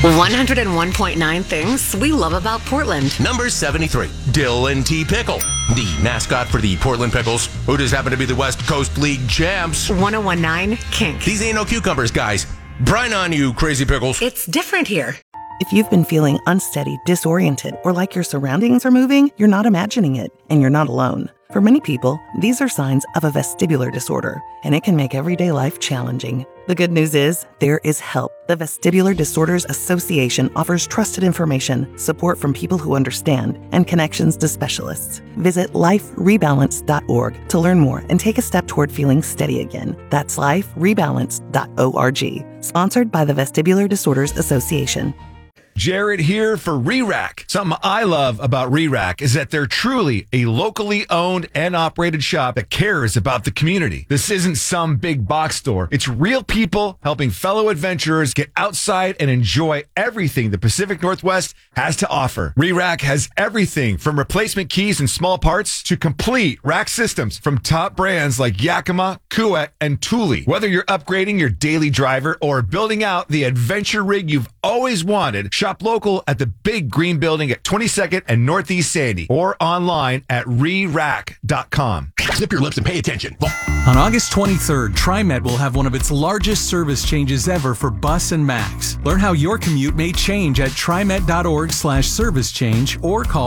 101.9 things we love about Portland. Number 73, Dylan T. Pickle, the mascot for the Portland Pickles, who just happen to be the West Coast League champs. 101.9 Kink. These ain't no cucumbers, guys. Brine on you, crazy pickles. It's different here. If you've been feeling unsteady, disoriented, or like your surroundings are moving, you're not imagining it, and you're not alone. For many people, these are signs of a vestibular disorder, and it can make everyday life challenging. The good news is, there is help. The Vestibular Disorders Association offers trusted information, support from people who understand, and connections to specialists. Visit liferebalance.org to learn more and take a step toward feeling steady again. That's liferebalance.org. Sponsored by the Vestibular Disorders Association. Jared here for ReRack. Something I love about ReRack is that they're truly a locally owned and operated shop that cares about the community. This isn't some big box store. It's real people helping fellow adventurers get outside and enjoy everything the Pacific Northwest has to offer. ReRack has everything from replacement keys and small parts to complete rack systems from top brands like Yakima, Kuat, and Thule. Whether you're upgrading your daily driver or building out the adventure rig you've always wanted, shop local at the Big Green Building at 22nd and Northeast Sandy or online at rerack.com. Zip your lips and pay attention. On August 23rd, TriMet will have one of its largest service changes ever for Bus and Max. Learn how your commute may change at trimet.org/service change or call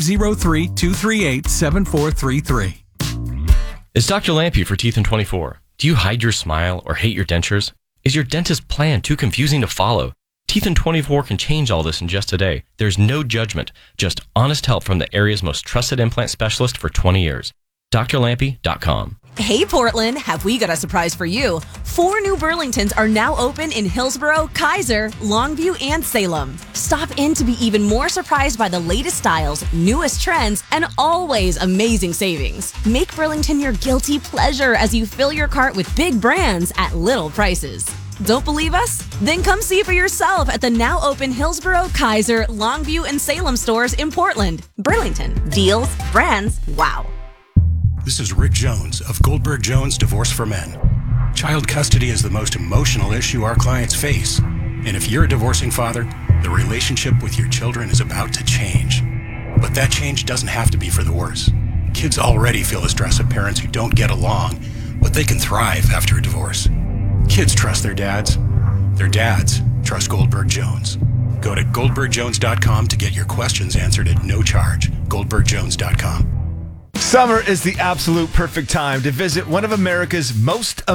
503-238-7433. It's Dr. Lampy for Teeth in 24. Do you hide your smile or hate your dentures? Is your dentist's plan too confusing to follow? Teeth in 24 can change all this in just a day. There's no judgment, just honest help from the area's most trusted implant specialist for 20 years. drlampy.com. Hey Portland, have we got a surprise for you? 4 new Burlingtons are now open in Hillsborough, Kaiser, Longview, and Salem. Stop in to be even more surprised by the latest styles, newest trends, and always amazing savings. Make Burlington your guilty pleasure as you fill your cart with big brands at little prices. Don't believe us? Then come see for yourself at the now open Hillsborough, Kaiser, Longview, and Salem stores in Portland. Burlington. Deals, brands, wow. This is Rick Jones of Goldberg Jones Divorce for Men. Child custody is the most emotional issue our clients face. And if you're a divorcing father, the relationship with your children is about to change. But that change doesn't have to be for the worse. Kids already feel the stress of parents who don't get along, but they can thrive after a divorce. Kids trust their dads. Their dads trust Goldberg Jones. Go to goldbergjones.com to get your questions answered at no charge. goldbergjones.com. Summer is the absolute perfect time to visit one of America's most